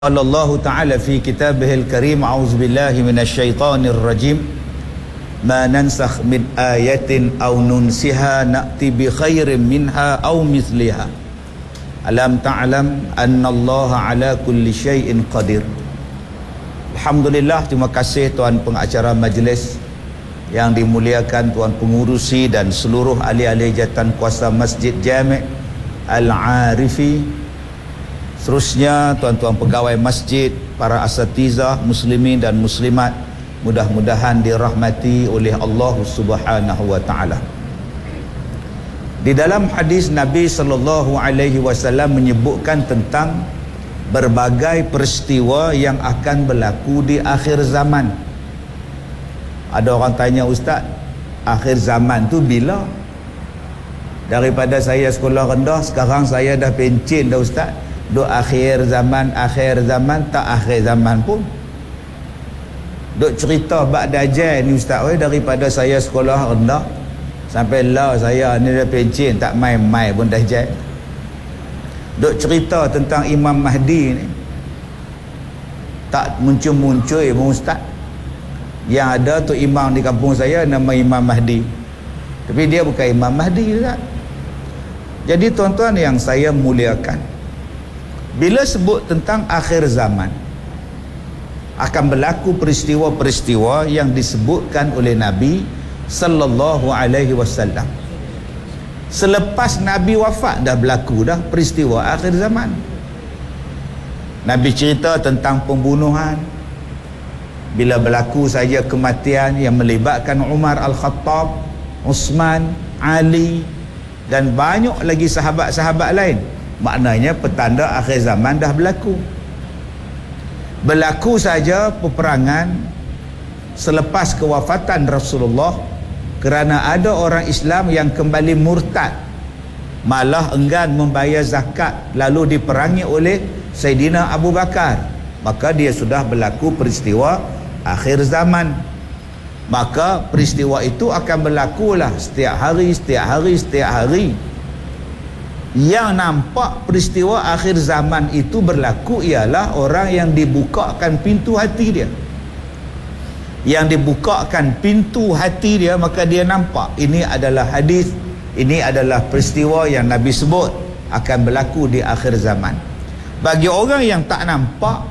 Allah Ta'ala fi kitabihil karim, a'udzu billahi minasyaitonir rajim, ma nansakh min ayatin aw nunsiha na'ti bi khairin minha aw mithliha, alam ta'lam anna Allah ala kulli syai'in qadir. Alhamdulillah, terima kasih tuan pengacara majlis yang dimuliakan, tuan pengurusi dan seluruh ahli-ahli jawatan kuasa Masjid Jami' Al-Arifi. Seterusnya tuan-tuan pegawai masjid, para asatizah muslimin dan muslimat, mudah-mudahan dirahmati oleh Allah Subhanahu wa taala. Di dalam hadis Nabi sallallahu alaihi wasallam menyebutkan tentang berbagai peristiwa yang akan berlaku di akhir zaman. Ada orang tanya, "Ustaz, akhir zaman tu bila?" Daripada saya sekolah rendah, sekarang saya dah pencen dah, Ustaz. Duk akhir zaman, tak akhir zaman pun. Duk cerita bab Dajjal ni, Ustaz, daripada saya sekolah rendah sampai lah saya ni dah pencen, tak main-main pun Dajjal. Duk cerita tentang Imam Mahdi ni, tak muncul-muncul pun, Ustaz. Yang ada tu imam di kampung saya nama Imam Mahdi, tapi dia bukan Imam Mahdi, Ustaz. Jadi tuan-tuan yang saya muliakan, bila sebut tentang akhir zaman, akan berlaku peristiwa-peristiwa yang disebutkan oleh Nabi sallallahu alaihi wasallam. Selepas Nabi wafat dah berlaku dah peristiwa akhir zaman. Nabi cerita tentang pembunuhan. Bila berlaku saja kematian yang melibatkan Umar Al-Khattab, Uthman, Ali dan banyak lagi sahabat-sahabat lain, maknanya petanda akhir zaman dah berlaku. Berlaku saja peperangan selepas kewafatan Rasulullah kerana ada orang Islam yang kembali murtad, malah enggan membayar zakat, lalu diperangi oleh Sayyidina Abu Bakar. Maka dia sudah berlaku peristiwa akhir zaman. Maka peristiwa itu akan berlakulah setiap hari. Yang nampak peristiwa akhir zaman itu berlaku ialah orang yang dibukakan pintu hati dia. Yang dibukakan pintu hati dia, maka dia nampak ini adalah hadis, ini adalah peristiwa yang Nabi sebut akan berlaku di akhir zaman. Bagi orang yang tak nampak,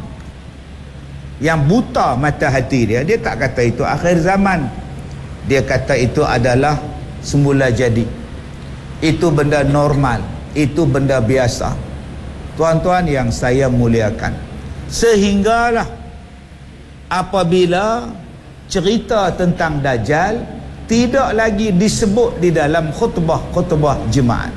yang buta mata hati dia, dia tak kata itu akhir zaman. Dia kata itu adalah semula jadi, itu benda normal, itu benda biasa. Tuan-tuan yang saya muliakan, sehinggalah apabila cerita tentang Dajjal tidak lagi disebut di dalam khutbah jemaat,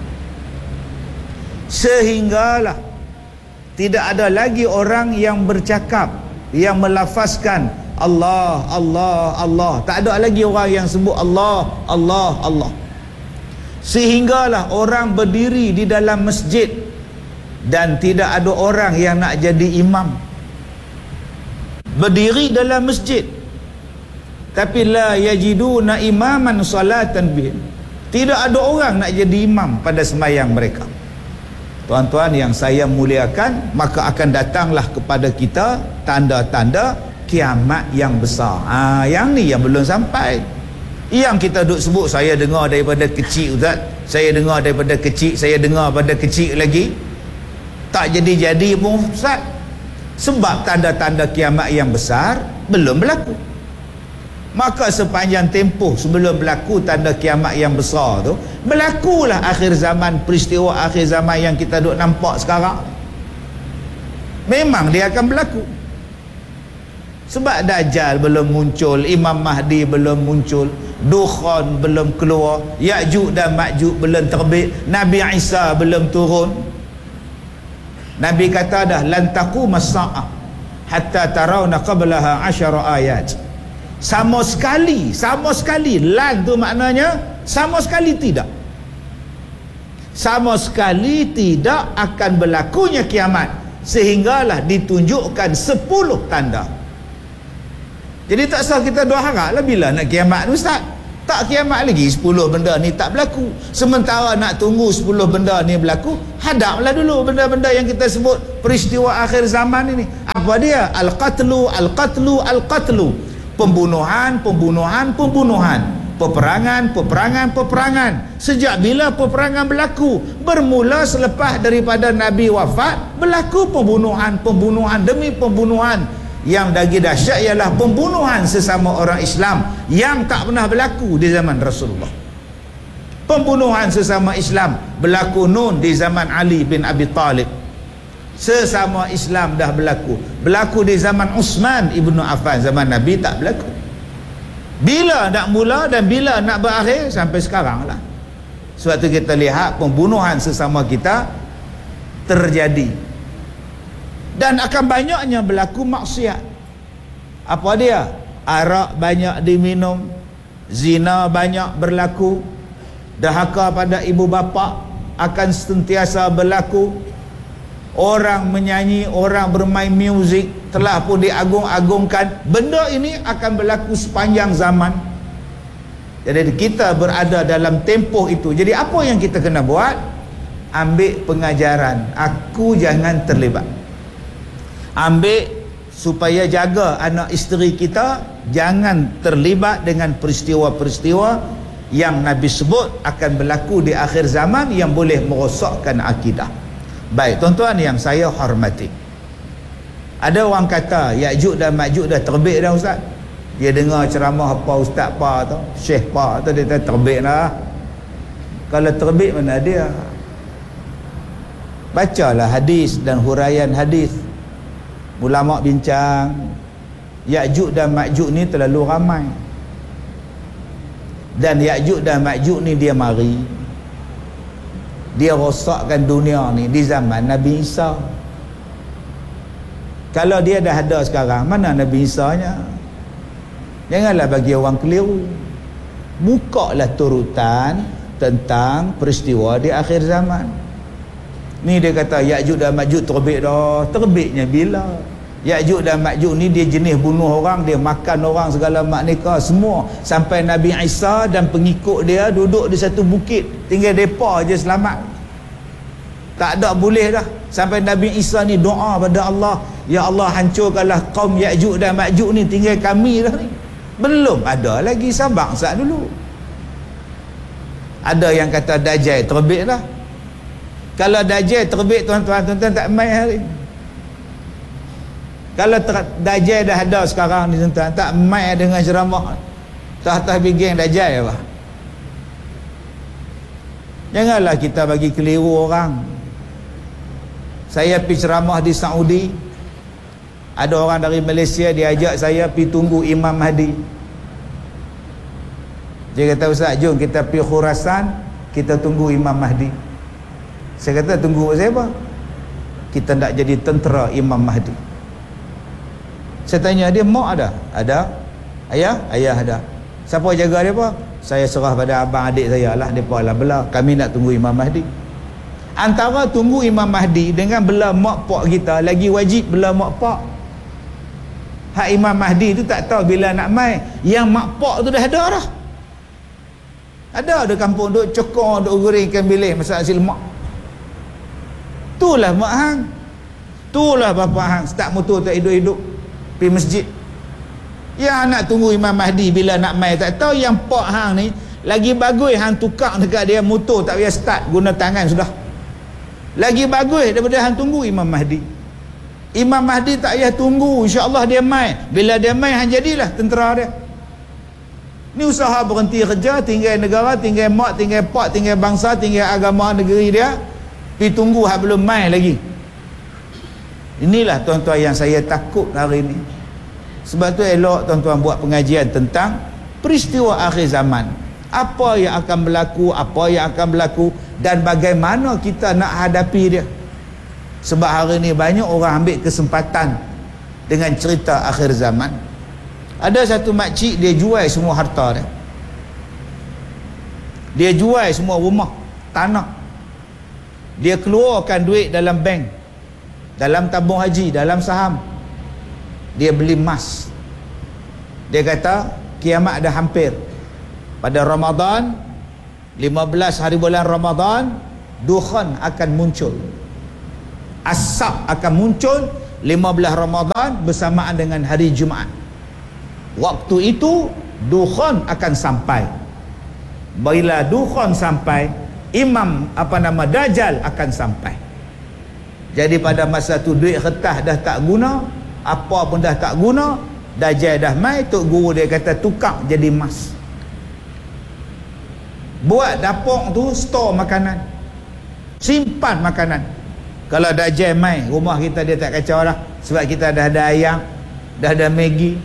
sehinggalah tidak ada lagi orang yang bercakap, yang melafazkan Allah, Allah, Allah. Tak ada lagi orang yang sebut Allah, Allah, Allah. Sehinggalah orang berdiri di dalam masjid dan tidak ada orang yang nak jadi imam. Berdiri dalam masjid tapi la yajiduna imaman salatan bihim. Tidak ada orang nak jadi imam pada sembahyang mereka. Tuan-tuan yang saya muliakan, maka akan datanglah kepada kita tanda-tanda kiamat yang besar. Yang ni yang belum sampai. Yang kita duk sebut, saya dengar daripada kecil, Ustaz. Saya dengar daripada kecil, saya dengar pada kecil lagi. Tak jadi-jadi pun, Ustaz. Sebab tanda-tanda kiamat yang besar belum berlaku. Maka sepanjang tempoh sebelum berlaku tanda kiamat yang besar tu, berlakulah akhir zaman, peristiwa akhir zaman yang kita duk nampak sekarang. Memang dia akan berlaku. Sebab Dajjal belum muncul, Imam Mahdi belum muncul, Dukhan belum keluar, Ya'juj dan Ma'juj belum terbit, Nabi Isa belum turun. Nabi kata dah, lan taqumas sa'ah hatta tarawna qablaha 10 ayat. Sama sekali, lan tu maknanya sama sekali tidak. Sama sekali tidak akan berlakunya kiamat sehinggalah ditunjukkan 10 tanda. Jadi tak sah kita doa haraplah bila nak kiamat tu, Ustaz. Tak kiamat lagi, 10 benda ni tak berlaku. Sementara nak tunggu 10 benda ni berlaku, hadaplah dulu benda-benda yang kita sebut peristiwa akhir zaman ini. Apa dia? Al-qatlu, al-qatlu, al-qatlu. Pembunuhan, pembunuhan, pembunuhan. Peperangan, peperangan, peperangan. Sejak bila peperangan berlaku? Bermula selepas daripada Nabi wafat, berlaku pembunuhan, pembunuhan demi pembunuhan. Yang lagi dahsyat ialah pembunuhan sesama orang Islam yang tak pernah berlaku di zaman Rasulullah. Pembunuhan sesama Islam berlaku nun di zaman Ali bin Abi Talib. Sesama Islam dah berlaku. Berlaku di zaman Uthman ibnu Affan. Zaman Nabi tak berlaku. Bila nak mula dan bila nak berakhir? Sampai sekarang lah. Sebab tu kita lihat pembunuhan sesama kita terjadi. Dan akan banyaknya berlaku maksiat. Apa dia? Arak banyak diminum, zina banyak berlaku, dahaka pada ibu bapa akan sentiasa berlaku. Orang menyanyi, orang bermain muzik telah pun diagung-agungkan. Benda ini akan berlaku sepanjang zaman. Jadi kita berada dalam tempoh itu. Jadi apa yang kita kena buat? Ambil pengajaran. Aku jangan terlibat. Ambil supaya jaga anak isteri kita jangan terlibat dengan peristiwa-peristiwa yang Nabi sebut akan berlaku di akhir zaman yang boleh merosakkan akidah. Baik, tuan-tuan yang saya hormati, ada orang kata Ya'juj dan Ma'juj dah terbit dah ustaz. Dia dengar ceramah apa ustaz apa tu, syekh apa tu, dia kata terbit dah. Kalau terbit mana dia? Bacalah hadis dan huraian hadis. Ulama bincang Ya'juj dan Ma'juj ni terlalu ramai. Dan Ya'juj dan Ma'juj ni dia mari, dia rosakkan dunia ni di zaman Nabi Isa. Kalau dia dah ada sekarang, mana Nabi Isa nya? Janganlah bagi orang keliru. Bukalah turutan tentang peristiwa di akhir zaman. Ni dia kata Ya'juj dan Ma'juj terbit dah. Terbitnya bila? Ya'juj dan Ma'juj ni dia jenis bunuh orang, dia makan orang segala maknika semua. Sampai Nabi Isa dan pengikut dia duduk di satu bukit, tinggal depa je selamat. Tak ada boleh dah. Sampai Nabi Isa ni doa pada Allah, ya Allah hancurkanlah kaum Ya'juj dan Ma'juj ni, tinggal kami dah ni. Belum ada lagi, sabar sat dulu. Ada yang kata Dajjal terbit dah. Kalau Dajjal terbit tuan-tuan tak main hari ni. Kalau Dajjal dah ada sekarang ni tuan-tuan, tak main dengan ceramah tah-tah bigeng Dajjal apa. Janganlah kita bagi keliru orang. Saya pergi ceramah di Saudi, ada orang dari Malaysia dia ajak saya pergi tunggu Imam Mahdi. Dia kata ustaz jom kita pergi Khurasan, kita tunggu Imam Mahdi. Saya kata tunggu siapa? Kita nak jadi tentera Imam Mahdi. Saya tanya dia, mak ada? Ada. Ayah? Ayah ada. Siapa jaga dia apa? Saya serah pada abang adik saya lah, mereka lah bela. Kami nak tunggu Imam Mahdi. Antara tunggu Imam Mahdi dengan bela mak pak kita, lagi wajib bela mak pak. Hak Imam Mahdi tu tak tahu bila nak mai. Yang mak pak tu dah ada dah. Ada kampung duk cokor, duk gorengkan bilik masak nasi lemak. Itulah mak hang. Itulah bapa hang, start motor tak hidup-hidup pergi masjid. Yang nak tunggu Imam Mahdi bila nak mai tak tahu. Yang pak hang ni lagi bagus hang tukar dekat dia motor tak payah start, guna tangan sudah. Lagi bagus daripada hang tunggu Imam Mahdi. Imam Mahdi tak payah tunggu, insya-Allah dia mai. Bila dia mai hang jadilah tentera dia. Ni usaha berhenti kerja, tinggal negara, tinggal mak, tinggal pak, tinggal bangsa, tinggal agama negeri dia, pergi tunggu hak belum mai lagi. Inilah tuan-tuan yang saya takut hari ni. Sebab tu elok tuan-tuan buat pengajian tentang peristiwa akhir zaman. Apa yang akan berlaku, apa yang akan berlaku dan bagaimana kita nak hadapi dia. Sebab hari ni banyak orang ambil kesempatan dengan cerita akhir zaman. Ada satu makcik, dia jual semua harta dia. Dia jual semua rumah, tanah. Dia keluarkan duit dalam bank, dalam tabung haji, dalam saham. Dia beli emas. Dia kata kiamat dah hampir. Pada Ramadan, 15 hari bulan Ramadan, dukhan akan muncul, asap akan muncul 15 Ramadan bersamaan dengan hari Jumaat. Waktu itu dukhan akan sampai. Bila dukhan sampai, imam Dajjal akan sampai. Jadi pada masa tu duit kertas dah tak guna, apa pun dah tak guna, Dajjal dah mai, tok guru dia kata tukar jadi emas. Buat dapur tu store makanan, simpan makanan. Kalau Dajjal mai, rumah kita dia tak kacau lah, sebab kita dah ada ayam, dah ada Maggi,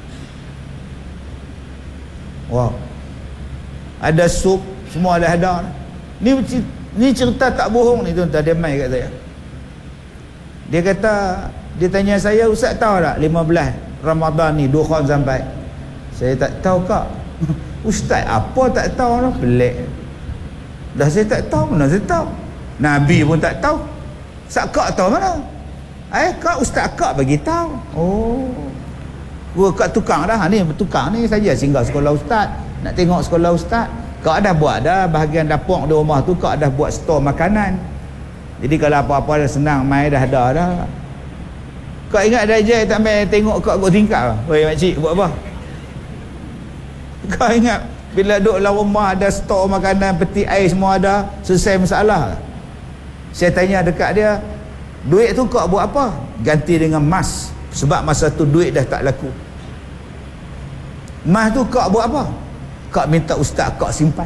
wow, ada sup, semua dah ada. Ni cerita tak bohong ni tuan-tuan. Dia mai kat saya, dia kata, dia tanya saya, Ustaz tahu tak 15 Ramadan ni dukhan sampai? Saya tak tahu kak. Ustaz apa tak tahu lah, pelik. Dah saya tak tahu, mana saya tahu. Nabi pun tak tahu, Ustaz kak tahu mana? Kak Ustaz kak bagi tahu. Oh, gua kak tukang dah. Ni tukang ni saja singgah sekolah Ustaz, nak tengok sekolah Ustaz. Kak dah buat dah bahagian dapur di rumah tu, kak dah buat store makanan. Jadi kalau apa-apa dah senang mai, dah ada dah. Kak ingat Dajjal tak mai tengok kak tingkap lah. Oi makcik buat apa? Kau ingat bila duduk dalam rumah ada stok makanan, peti air semua ada, selesai masalah. Saya tanya dekat dia, duit tu kau buat apa? Ganti dengan emas, sebab masa tu duit dah tak laku. Emas tu kau buat apa? Kau minta ustaz kau simpan.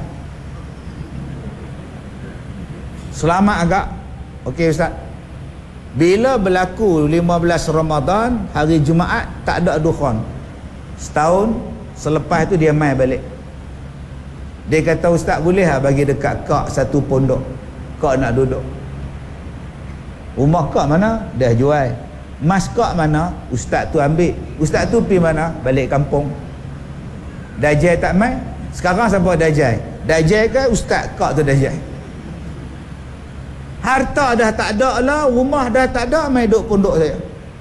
Selamat agak. Okey ustaz, bila berlaku 15 Ramadan hari Jumaat tak ada dukhan, setahun selepas tu dia mai balik. Dia kata ustaz boleh tak bagi dekat kak satu pondok, kak nak duduk. Rumah kak mana? Dah jual. Mas kak mana? Ustaz tu ambil. Ustaz tu pergi mana? Balik kampung. Dajjal tak mai. Sekarang siapa Dajjal? Dajjal ke ustaz kak tu Dajjal? Harta dah tak ada lah, rumah dah tak ada, mai duduk pondok saya.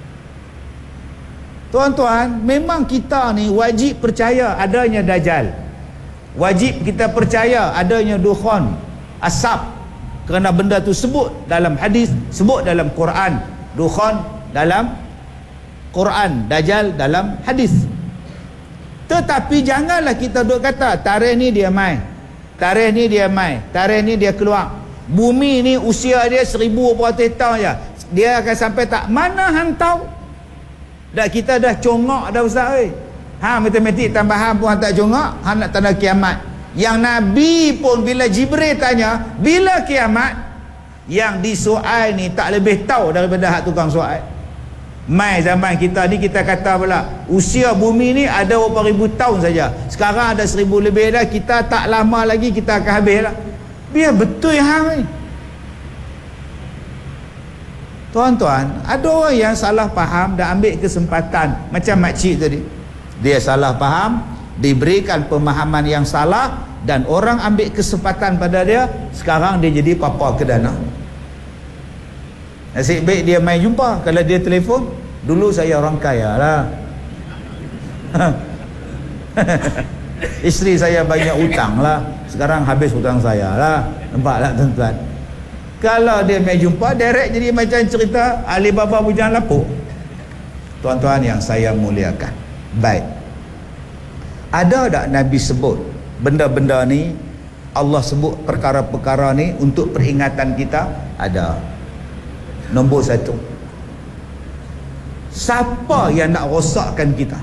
Tuan-tuan, memang kita ni wajib percaya adanya Dajjal. Wajib kita percaya adanya dukhan, asap. Kerana benda tu sebut dalam hadis, sebut dalam Quran. Dukhan dalam Quran, Dajjal dalam hadis. Tetapi janganlah kita duk kata tarikh ni dia mai, tarikh ni dia mai, tarikh ni dia keluar. Bumi ni usia dia 1000 tahun je, dia akan sampai tak? Mana hang tahu? Dah kita dah congak dah ustaz oi. Matematik tambahan pun hang tak congak, hang nak tanda kiamat. Yang Nabi pun bila Jibril tanya bila kiamat, yang disoal ni tak lebih tahu daripada hak tukang soal. Mai zaman kita ni kita kata pula usia bumi ni ada berapa ribu tahun saja. Sekarang ada 1000 lebih dah, kita tak lama lagi kita akan habis lah. Biar betul hang ni. Tuan-tuan, ada orang yang salah faham dan ambil kesempatan macam makcik tadi. Dia salah faham, diberikan pemahaman yang salah, dan orang ambil kesempatan pada dia. Sekarang dia jadi papa kedana. Nasib baik dia main jumpa. Kalau dia telefon, dulu saya orang kaya lah. Isteri saya banyak hutang lah, sekarang habis hutang saya lah. Nampak tak tuan-tuan? Kalau dia main jumpa, direct jadi macam cerita Alibaba Bujang Lapuk. Tuan-tuan yang saya muliakan, baik, ada tak Nabi sebut benda-benda ni? Allah sebut perkara-perkara ni untuk peringatan kita? Ada. Nombor 1, siapa yang nak rosakkan kita?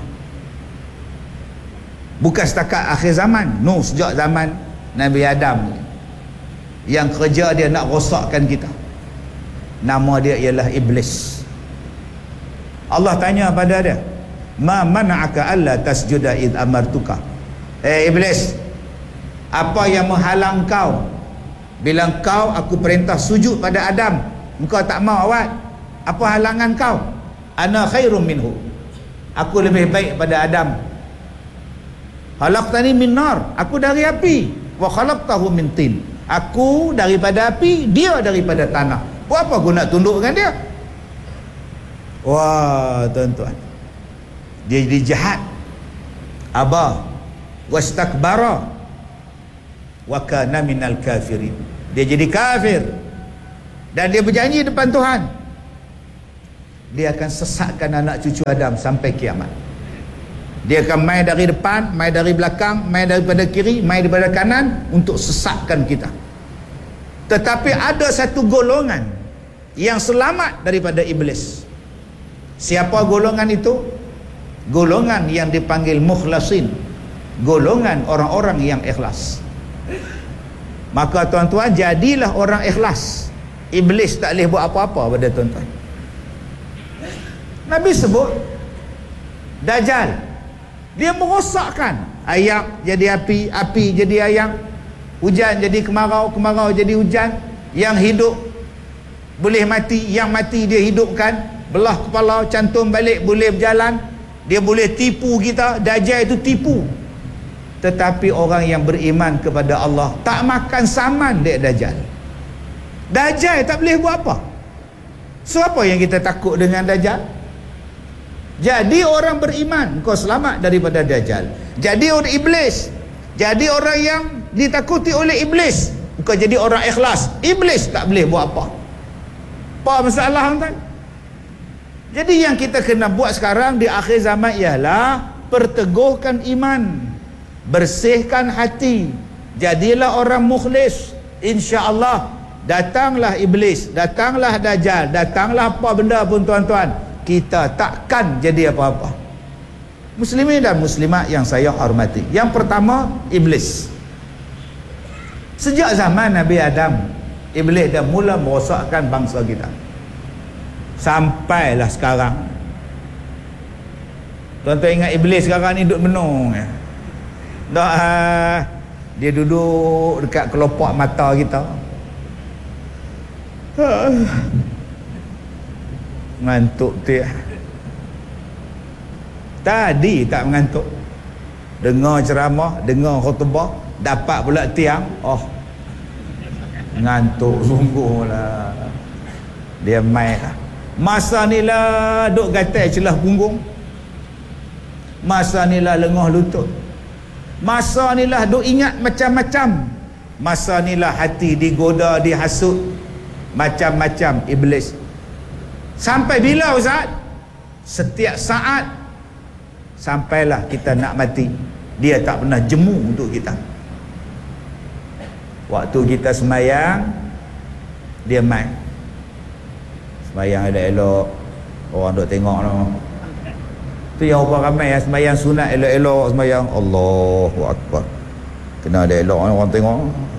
Bukan setakat akhir zaman, no, sejak zaman Nabi Adam ni, yang kerja dia nak rosakkan kita. Nama dia ialah Iblis. Allah tanya pada dia, ma mana'aka alla tasjuda id amartuka. Iblis, apa yang menghalang kau bila aku perintah sujud pada Adam, engkau tak mau awat? Apa halangan kau? Ana khairum minhu, aku lebih baik pada Adam. Khalaqtani min nar, aku dari api. Wa khalaqtahu min tin, aku daripada api, dia daripada tanah. Buat apa aku nak tunduk dengan dia? Wah tuan-tuan, dia jadi jahat. Aba wastakbara wa kana minal kafirin, dia jadi kafir dan dia berjanji depan Tuhan. dia akan sesatkan anak cucu Adam sampai kiamat. Dia akan main dari depan, main dari belakang, main daripada kiri, main daripada kanan untuk sesatkan kita. Tetapi ada satu golongan yang selamat daripada iblis. Siapa golongan itu? Golongan yang dipanggil mukhlasin, golongan orang-orang yang ikhlas. Maka tuan-tuan, jadilah orang ikhlas. Iblis tak boleh buat apa-apa pada tuan-tuan. Nabi sebut Dajjal, dia merosakkan. Ayak jadi api, api jadi ayak, hujan jadi kemarau, kemarau jadi hujan. Yang hidup boleh mati, yang mati dia hidupkan. Belah kepala, cantum balik, boleh berjalan. Dia boleh tipu kita. Dajjal itu tipu. Tetapi orang yang beriman kepada Allah tak makan saman dek Dajjal. Dajjal tak boleh buat apa. So apa yang kita takut dengan Dajjal? Jadi orang beriman, kau selamat daripada Dajjal. Jadi orang iblis, jadi orang yang ditakuti oleh iblis, kau jadi orang ikhlas. Iblis tak boleh buat apa. Apa masalah tuan? Jadi yang kita kena buat sekarang di akhir zaman ialah perteguhkan iman, bersihkan hati, jadilah orang mukhlis. InsyaAllah datanglah iblis, datanglah Dajjal, datanglah apa benda pun tuan-tuan, kita takkan jadi apa-apa. Muslimin dan muslimat yang saya hormati, yang pertama, iblis. Sejak zaman Nabi Adam, iblis dah mula merosakkan bangsa kita. Sampailah sekarang. Tuan-tuan ingat iblis sekarang ni duduk menung ya? Dah, dia duduk dekat kelopak mata kita. Ngantuk dia. Tadi tak mengantuk. Dengar ceramah, dengar khutbah, dapat pula tiang. Oh, ngantuk sungguh lah. Dia main lah. Masa ni lah duk gatai celah punggung. Masa ni lah lengah lutut. Masa ni lah duk ingat macam-macam. Masa ni lah hati digoda, dihasut macam-macam iblis. Sampai bila Ustaz? Setiap saat. Sampailah kita nak mati, dia tak pernah jemu untuk kita. Waktu kita semayang, dia main. Semayang elok-elok, orang duk tengok no. Tu yang orang ramai yang semayang sunat elok-elok, semayang Allahu Akbar, kena ada elok orang tengok.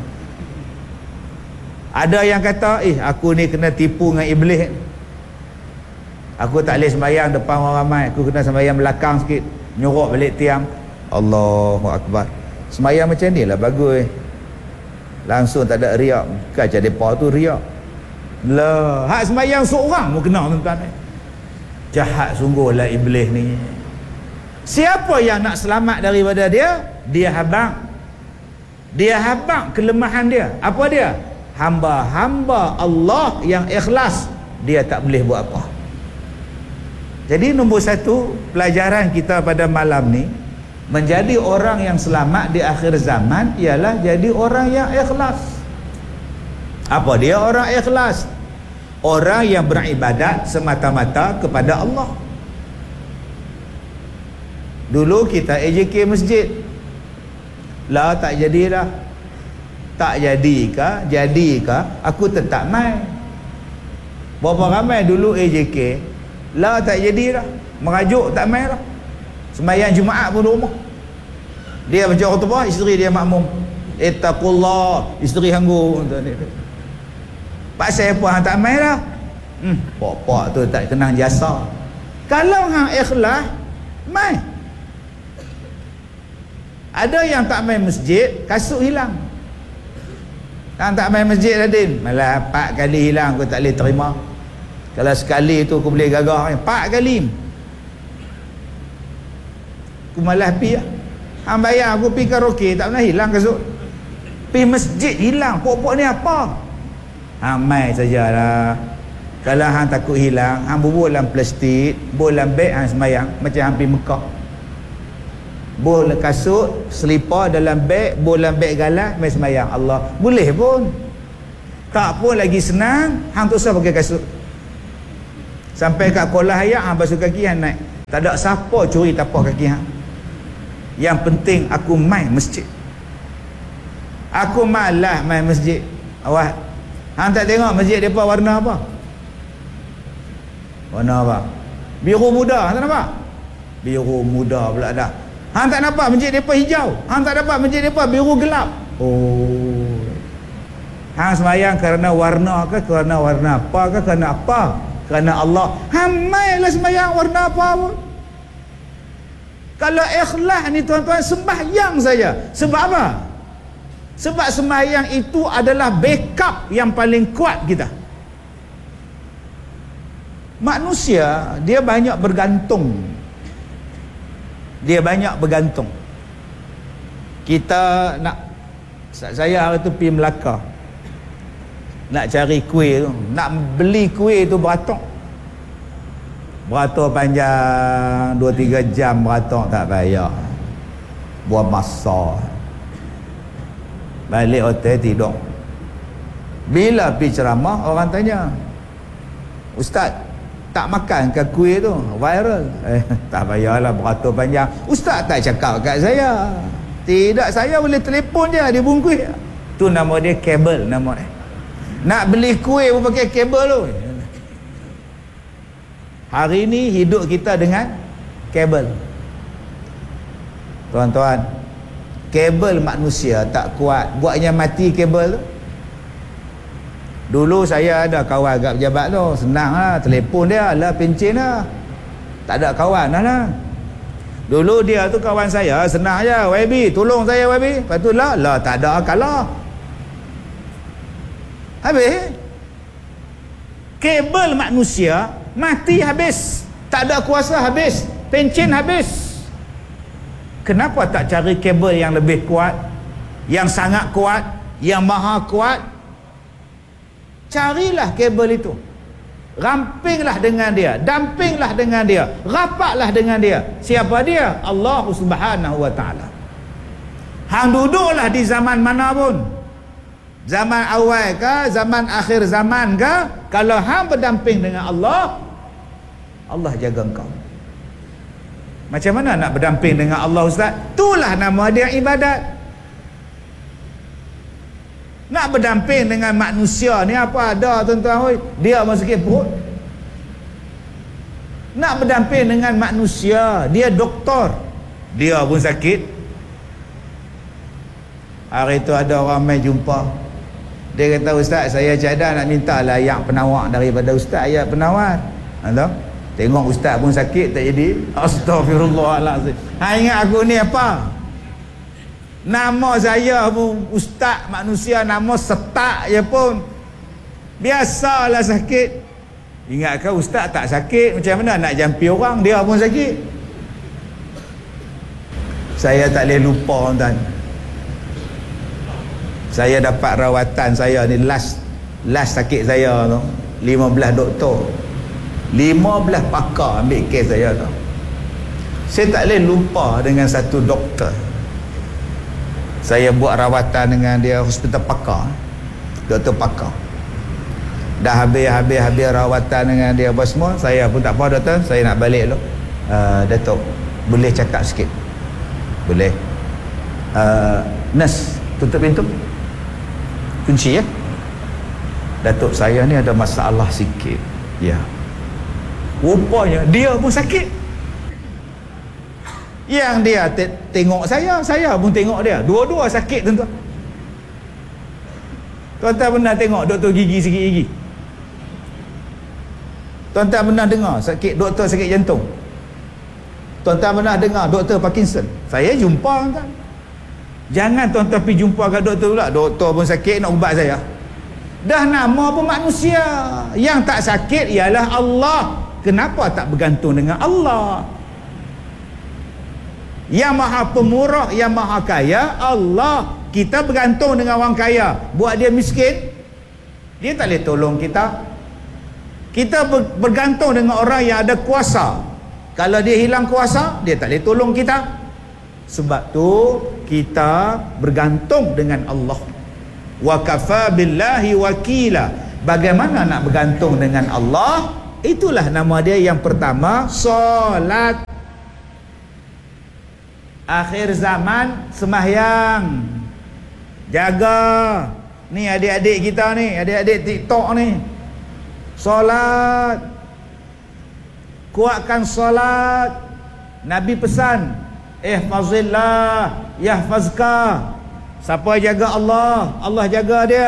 Ada yang kata, aku ni kena tipu dengan iblis, aku tak boleh semayang depan orang ramai, aku kena semayang belakang sikit, nyorok balik tiang. Allahu Akbar. Semayang macam ni lah bagus. Langsung tak ada riak. Bukan depa tu riak lah. Hak semayang seorang pun kena tuan-tuan. Jahat sungguhlah iblis ni. Siapa yang nak selamat daripada dia? Dia habaq. Dia habaq kelemahan dia. Apa dia? Hamba-hamba Allah yang ikhlas, dia tak boleh buat apa. Jadi nombor satu pelajaran kita pada malam ni, menjadi orang yang selamat di akhir zaman ialah jadi orang yang ikhlas. Apa dia orang ikhlas? Orang yang beribadat semata-mata kepada Allah. Dulu kita AJK masjid, lah tak jadilah. Tak jadikah? Jadikah? Aku tetap main. Berapa ramai dulu AJK, lah tak jadilah. Merajuk tak main lah. Sembahyang Jumaat pun di rumah. Dia baca khutbah, isteri dia makmum. Ittaqullah, isteri hanggu. Pasal apa hang tak main lah? Pok-pok tu tak kenang jasa. Kalau hang ikhlas, main. Ada yang tak main masjid, kasut hilang. Hang tak main masjid Radin, malah 4 kali hilang, aku tak boleh terima. Kalau sekali tu aku boleh gagah, 4 kali aku malas pi lah. Hang bayar aku pi karaoke, tak pernah hilang kasut. Pi masjid hilang, pok-pok ni apa? Hang mai sajalah. Kalau hang takut hilang, hang bubur dalam plastik, bol dalam beg, hang semayang macam hang pi Mekah. Bol kasut, selipar dalam beg, bol dalam beg galas, mai semayang. Allah, boleh pun. Tak pun lagi senang, hang tak usah pakai kasut. Sampai kat kolah ayak, basuh kaki, naik. Tak ada siapa curi tapak kaki. Yang penting aku main masjid. Aku malas main masjid. Awak hang tak tengok masjid depa warna apa? Warna apa? Biru muda, hang tak nampak? Biru muda pula dah. Hang tak nampak masjid depa hijau. Hang tak nampak masjid depa biru gelap. Oh. Hang sembahyang kerana warna ke, kerana warna apa ke, kerana apa? Kerana Allah. Hang mainlah sembahyang warna apa pun. Kalau ikhlas ni tuan-tuan, sembahyang saja. Sebab apa? Sebab sembahyang itu adalah backup yang paling kuat kita. Manusia dia banyak bergantung. Dia banyak bergantung. Kita nak, saya hari tu pergi Melaka, nak cari kuih tu, nak beli kuih tu beratok panjang 2-3 jam, beratok tak payah, buat masa. Balik hotel tidur. Bila pergi ceramah, orang tanya, Ustaz, tak makan ke kuih tu? Viral. Tak payahlah beratur panjang. Ustaz tak cakap kat saya. Tidak, saya boleh telefon dia, dia bungkus. Tu nama dia kabel, nama dia. Nak beli kuih pun pakai kabel tu. Hari ni hidup kita dengan kabel. Tuan-tuan, kabel manusia tak kuat. Buatnya mati kabel tu. Dulu saya ada kawan kat pejabat tu, senang lah, telefon dia lah, pencen lah. Tak ada kawan lah. Dulu dia tu kawan saya, senang je, YB, tolong saya YB. Lepas tu lah, tak ada kalah. Habis. Kabel manusia mati habis. Tak ada kuasa habis. Pencen habis. Kenapa tak cari kabel yang lebih kuat? Yang sangat kuat? Yang maha kuat? Carilah kabel itu. Rampinglah dengan dia, dampinglah dengan dia, rapatlah dengan dia. Siapa dia? Allah Subhanahu wa ta'ala. Hang duduklah di zaman mana pun, zaman awal ke, zaman akhir zaman ke, kalau hang berdamping dengan Allah, Allah jaga engkau. Macam mana nak berdamping dengan Allah, Ustaz? Itulah nama dia ibadat. Nak berdamping dengan manusia ni apa ada, tuan-tuan? Dia pun sakit perut. Nak berdamping dengan manusia, dia doktor, dia pun sakit. Hari tu ada orang main jumpa. Dia kata, Ustaz, saya cadang nak minta lah ayat penawar daripada Ustaz, ayat penawar. Tahu? Tengok Ustaz pun sakit tak jadi. Astagfirullahaladzim. Ingat aku ni apa? Nama saya pun Ustaz manusia, nama setak je pun biasalah sakit. Ingatkan Ustaz tak sakit, macam mana nak jampi orang, dia pun sakit. Saya tak boleh lupa, tuan. Saya dapat rawatan, saya ni last sakit saya tu 15 doktor, 15 pakar ambil kes saya tu. Saya tak boleh lupa dengan satu doktor. Saya buat rawatan dengan dia, hospital pakar, doktor pakar. Dah habis rawatan dengan dia apa semua. Saya pun tak apa, doktor, saya nak balik dulu. Datuk, boleh cakap sikit? Boleh. Nurse, tutup pintu, kunci ya. Datuk, saya ni ada masalah sikit. Ya. Rupanya dia pun sakit. Yang dia tengok saya pun tengok dia. Dua-dua sakit, tuan-tuan. Tuan-tuan pernah tengok doktor gigi sikit gigi? Tuan-tuan pernah dengar doktor sakit jantung? Tuan-tuan pernah dengar doktor Parkinson? Saya jumpa, tuan-tuan. Jangan tuan-tuan pergi jumpa kat doktor pula, doktor pun sakit nak ubat saya. Dah nama pun manusia. Yang tak sakit ialah Allah. Kenapa tak bergantung dengan Allah? Yang maha pemurah, yang maha kaya, Allah. Kita bergantung dengan orang kaya, buat dia miskin, dia tak boleh tolong kita. Kita bergantung dengan orang yang ada kuasa, kalau dia hilang kuasa, dia tak boleh tolong kita. Sebab tu kita bergantung dengan Allah. Wa kafa billahi wakila. Bagaimana nak bergantung dengan Allah? Itulah nama dia yang pertama, solat. Akhir zaman, sembahyang. Jaga. Ni adik-adik kita ni, adik-adik TikTok ni. Solat. Kuatkan solat. Nabi pesan, ihfazillah yahfazka. Siapa jaga Allah, Allah jaga dia.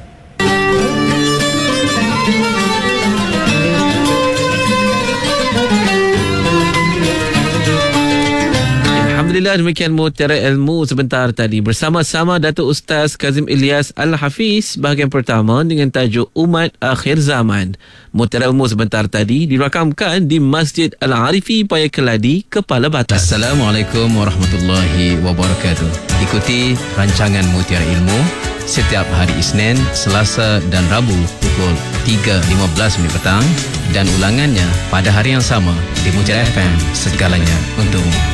Alhamdulillah, demikian Mutiara Ilmu sebentar tadi bersama-sama Datuk Ustaz Kazim Ilyas Al-Hafiz, bahagian pertama dengan tajuk Umat Akhir Zaman. Mutiara Ilmu sebentar tadi dirakamkan di Masjid Al-Arifi Paya Keladi, Kepala Batas. Assalamualaikum warahmatullahi wabarakatuh. Ikuti rancangan Mutiara Ilmu setiap hari Isnin, Selasa dan Rabu pukul 3.15 petang dan ulangannya pada hari yang sama di Mutiara FM. Segalanya untukmu.